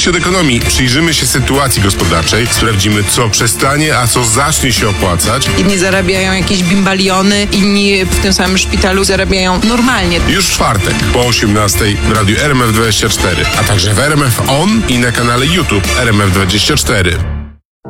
Skrócie od ekonomii. Przyjrzymy się sytuacji gospodarczej, sprawdzimy, co przestanie, a co zacznie się opłacać. Jedni zarabiają jakieś bimbaliony, inni w tym samym szpitalu zarabiają normalnie. Już w czwartek po 18:00 w radiu RMF24, a także w RMF On i na kanale YouTube RMF24.